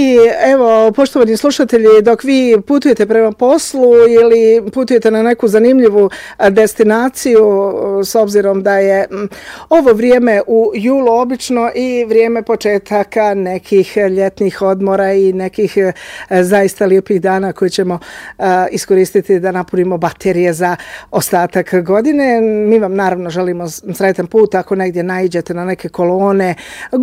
I evo, poštovani slušatelji, dok vi putujete prema poslu ili putujete na neku zanimljivu destinaciju, s obzirom da je ovo vrijeme u julu obično i vrijeme početaka nekih ljetnih odmora i nekih zaista lijepih dana koje ćemo iskoristiti da napunimo baterije za ostatak godine. Mi vam naravno želimo sretan put ako negdje naiđete na neke kolone,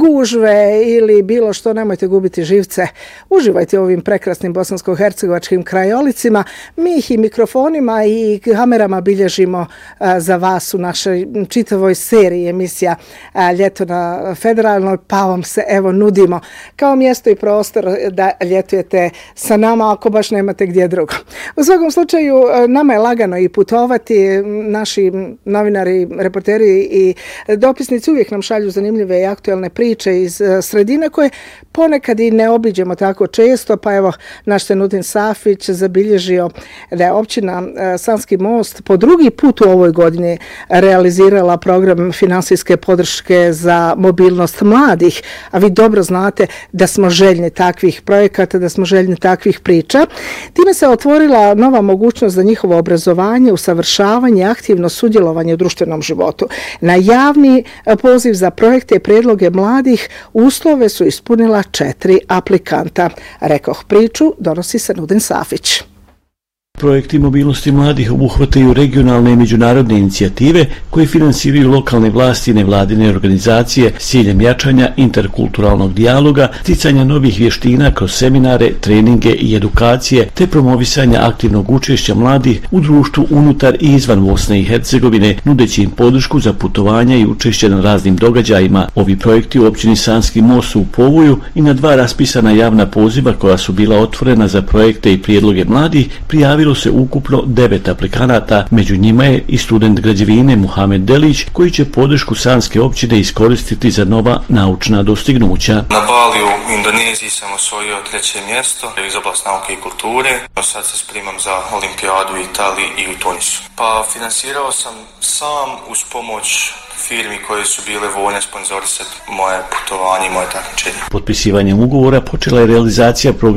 gužve ili bilo što, nemojte gubiti živce. Uživajte u ovim prekrasnim bosansko-hercegovačkim krajolicima. Mi ih i mikrofonima i kamerama bilježimo za vas u našoj čitavoj seriji emisija Ljeto na Federalnoj, pa vam se evo nudimo kao mjesto i prostor da ljetujete sa nama ako baš nemate gdje drugo. U svakom slučaju nama je lagano i putovati. Naši novinari, reporteri i dopisnici uvijek nam šalju zanimljive i aktualne priče iz sredine koje ponekad i ne obiđemo tako često, pa evo naš Senudin Safić zabilježio da je općina Sanski Most po drugi put u ovoj godini realizirala program finansijske podrške za mobilnost mladih, a vi dobro znate da smo željni takvih projekata, da smo željni takvih priča. Time se otvorila nova mogućnost za njihovo obrazovanje, usavršavanje, aktivno sudjelovanje u društvenom životu. Na javni poziv za projekte i prijedloge mladih uslove su ispunila 4 aplikanta. Rekoh, priču donosi Senudin Safić. Projekti mobilnosti mladih obuhvataju regionalne i međunarodne inicijative koje finansiraju lokalne vlasti i nevladine organizacije s ciljem jačanja interkulturalnog dijaloga, sticanja novih vještina kroz seminare, treninge i edukacije, te promovisanja aktivnog učešća mladih u društvu unutar i izvan Bosne i Hercegovine, nudeći im podršku za putovanja i učešće na raznim događajima. Ovi projekti u općini Sanski Most su u povoju i na 2 raspisana javna poziva koja su bila otvorena za projekte i prijedloge mladih prijavilo se ukupno 9 aplikanata, među njima je i student građevine Muhamed Delić koji će podršku Sanske općine iskoristiti za nova naučna dostignuća. Na Baliju u Indoneziji sam osvojio 3. mjesto iz oblasti nauke i kulture. Sad se spremam za olimpijadu u Italiji i u Tunisu. Pa finansirao sam sam uz pomoć firmi koje su bile voljne sponzorisati moje putovanje i moje takmičenje. Potpisivanjem ugovora počela je realizacija programa